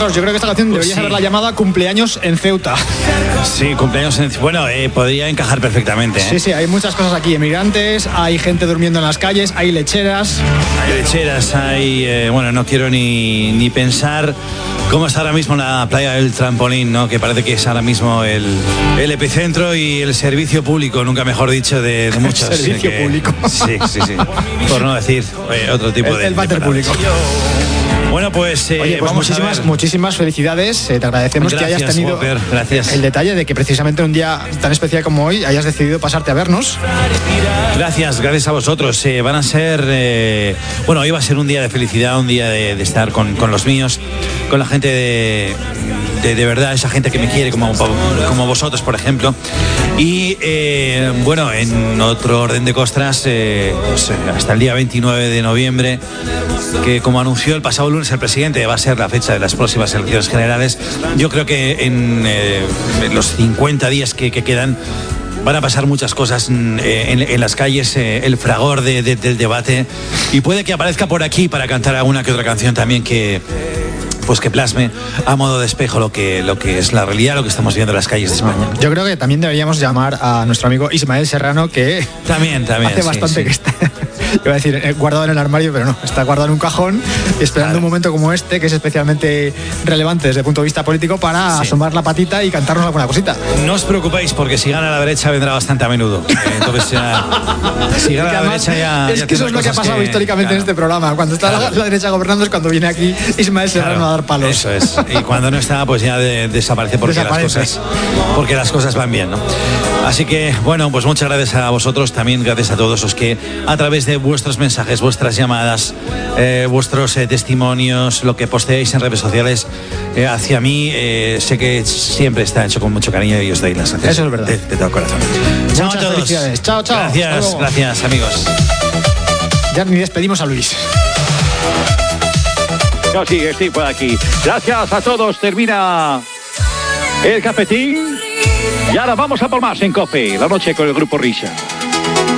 Carlos, yo creo que esta canción deberías haberla llamada Cumpleaños en Ceuta. Sí, cumpleaños en Ceuta. Bueno, podría encajar perfectamente. Sí, hay muchas cosas aquí. Emigrantes, hay gente durmiendo en las calles, hay lecheras. Bueno, no quiero ni pensar cómo está ahora mismo la playa del Trampolín, ¿no? Que parece que es ahora mismo el epicentro y el servicio público, nunca mejor dicho, de muchos. El servicio público. Sí. Por no decir otro tipo de... El váter público. Bueno, pues, oye, pues muchísimas felicidades. Te agradecemos que hayas tenido el detalle de que precisamente un día tan especial como hoy hayas decidido pasarte a vernos. Gracias a vosotros. Van a ser, hoy va a ser un día de felicidad, un día de estar con los míos, con la gente de verdad, esa gente que me quiere, como vosotros, por ejemplo. Y en otro orden de costras, hasta el día 29 de noviembre, que como anunció el pasado lunes el presidente, va a ser la fecha de las próximas elecciones generales. Yo creo que en los 50 días que quedan van a pasar muchas cosas en las calles, el fragor del debate, y puede que aparezca por aquí para cantar alguna que otra canción también que plasme a modo de espejo lo que es la realidad, lo que estamos viendo en las calles de España. Yo creo que también deberíamos llamar a nuestro amigo Ismael Serrano, que también hace bastante que está, iba a decir, guardado en el armario, pero no, está guardado en un cajón, esperando un momento como este, que es especialmente relevante desde el punto de vista político, para asomar la patita y cantarnos alguna cosita. No os preocupéis, porque si gana la derecha vendrá bastante a menudo. Entonces si gana la derecha ya... Es que eso es lo que ha pasado históricamente en este programa. Cuando está la derecha gobernando es cuando viene aquí Ismael Serrano a dar palos. Eso es. Y cuando no está, pues ya desaparece porque las cosas van bien, ¿no? Así que, pues muchas gracias a vosotros, también gracias a todos los que a través de vuestros mensajes, vuestras llamadas, vuestros testimonios, lo que posteáis en redes sociales hacia mí, sé que siempre está hecho con mucho cariño y os doy las gracias. Eso es verdad. De todo corazón. Chao a todos. Felicidades. Chao. Gracias, amigos. Ya ni despedimos a Luis. Yo sí, estoy por aquí. Gracias a todos. Termina el cafetín. Y ahora vamos a por más en COPE, la noche con el Grupo Risa.